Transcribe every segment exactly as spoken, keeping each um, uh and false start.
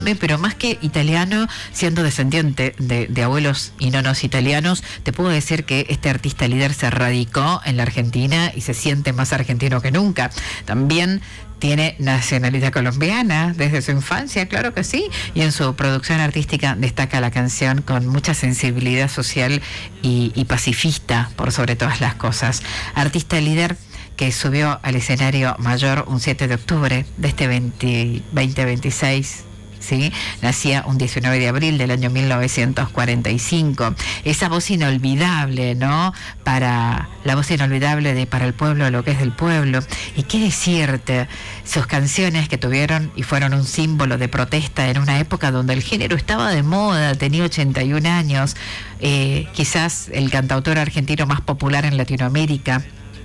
Pero más que italiano, siendo descendiente de, de abuelos y nonos italianos, te puedo decir que este artista líder se radicó en la Argentina y se siente más argentino que nunca. También tiene nacionalidad colombiana desde su infancia, claro que sí, y en su producción artística destaca la canción con mucha sensibilidad social y, y pacifista por sobre todas las cosas. Artista líder que subió al escenario mayor un siete de octubre de este veinte veintiséis. ¿Sí? Nacía un diecinueve de abril del año mil novecientos cuarenta y cinco. Esa voz inolvidable, ¿no? Para la voz inolvidable de Para el Pueblo, lo que es del pueblo. Y qué decirte, sus canciones que tuvieron y fueron un símbolo de protesta en una época donde el género estaba de moda, tenía ochenta y un años, eh, quizás el cantautor argentino más popular en Latinoamérica.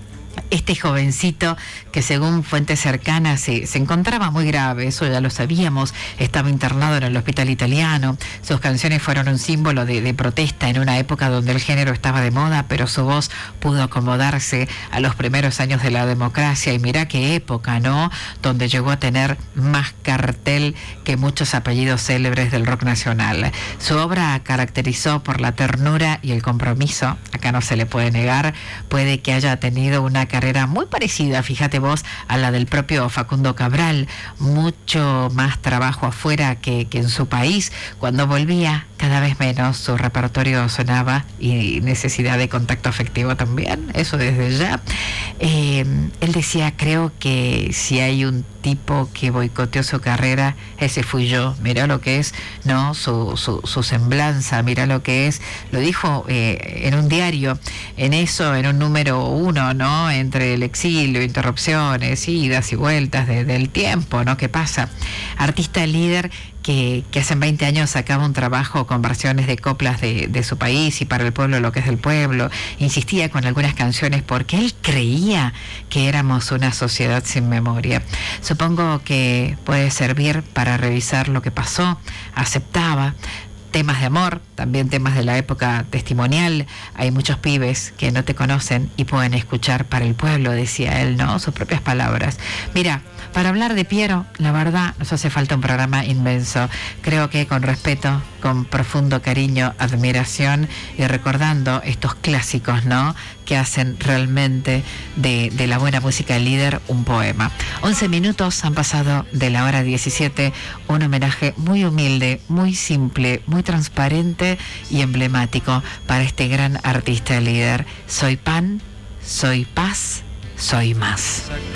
Este jovencito que según fuentes cercanas se, se encontraba muy grave, eso ya lo sabíamos, estaba internado en el hospital italiano. Sus canciones fueron un símbolo de, de protesta en una época donde el género estaba de moda, pero su voz pudo acomodarse a los primeros años de la democracia. Y mirá qué época, ¿no? Donde llegó a tener más cartel que muchos apellidos célebres del rock nacional. Su obra caracterizó por la ternura y el compromiso, acá no se le puede negar. Puede que haya tenido una carrera muy parecida, fíjate vos, a la del propio Facundo Cabral, mucho más trabajo afuera que, que en su país. Cuando volvía, cada vez menos su repertorio sonaba y necesidad de contacto afectivo también, eso desde ya. Eh, él decía, creo que si hay un tipo que boicoteó su carrera, ese fui yo. Mirá lo que es, ¿no? Su, su, su semblanza, mirá lo que es. Lo dijo eh, en un diario, en eso, en un número uno, ¿no? Entre el exilio, interrupciones, idas y vueltas de, del tiempo, ¿no? ¿Qué pasa? Artista líder que, que hace veinte años sacaba un trabajo con versiones de coplas de, de su país y Para el Pueblo, lo que es del pueblo. Insistía con algunas canciones porque él creía que éramos una sociedad sin memoria. Supongo que puede servir para revisar lo que pasó. Aceptaba temas de amor, también temas de la época testimonial. Hay muchos pibes que no te conocen y pueden escuchar Para el Pueblo, decía él, ¿no? Sus propias palabras. Mira, para hablar de Piero, la verdad, nos hace falta un programa inmenso. Creo que con respeto, con profundo cariño, admiración y recordando estos clásicos, ¿no? Que hacen realmente de, de la buena música líder un poema. once minutos han pasado de la hora diecisiete, un homenaje muy humilde, muy simple, muy transparente y emblemático para este gran artista líder. Soy pan, soy paz, soy más.